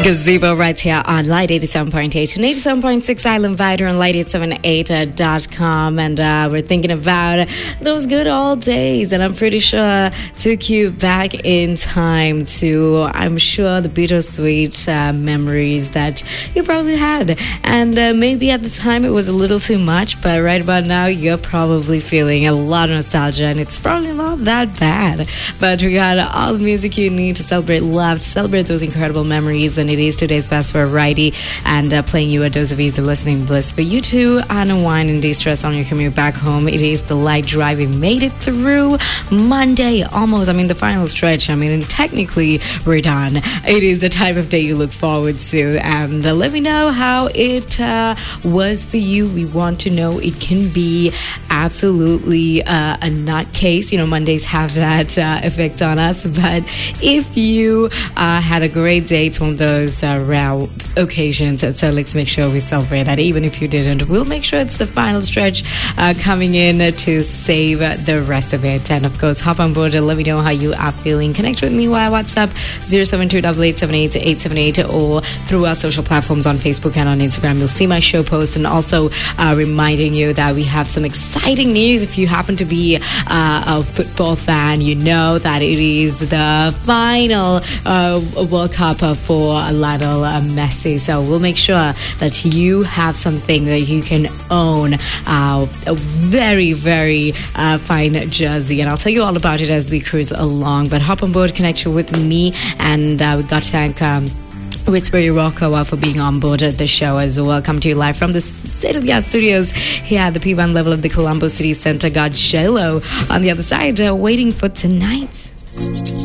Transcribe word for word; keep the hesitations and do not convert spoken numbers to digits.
Gazebo right here on Light eighty-seven point eight and eighty-seven point six Island Vider on light eight seven eight dot com. And uh, we're thinking about those good old days. And I'm pretty sure took you back in time to, I'm sure, the bittersweet uh, memories that you probably had. And uh, maybe at the time it was a little too much, but right about now you're probably feeling a lot of nostalgia and it's probably not that bad. But we got all the music you need to celebrate love, to celebrate those incredible memories. And it is today's best variety and uh, playing you a dose of easy listening bliss for you to unwind and de-stress on your commute back home. It is the light drive. We made it through Monday almost. I mean, the final stretch. I mean, technically we're done. It is the type of day you look forward to. And uh, let me know how it uh, was for you. We want to know. It can be absolutely uh, a nutcase. You know, Mondays have that uh, effect on us. But if you uh, had a great day, it's one of those uh, rare occasions. So let's make sure we celebrate that. Even if you didn't, we'll make sure it's the final stretch uh, coming in to save the rest of it. And of course, hop on board and let me know how you are feeling. Connect with me via WhatsApp zero seven two eight eight seven eight eight seven eight or through our social platforms on Facebook and on Instagram. You'll see my show post, and also uh, reminding you that we have some exciting news. If you happen to be uh, a football fan, you know that it is the final uh, World Cup for Lionel Messi. So we'll make sure that you have something that you can own, uh, a very, very uh, fine jersey. And I'll tell you all about it as we cruise along. But hop on board, connect with me, and uh, we got to thank um, Ritzbury Rocco for being on board at the show as well. Come to you live from the state-of-the-art studios here at the P one level of the Colombo City Center. Got J-Lo on the other side uh, waiting for tonight.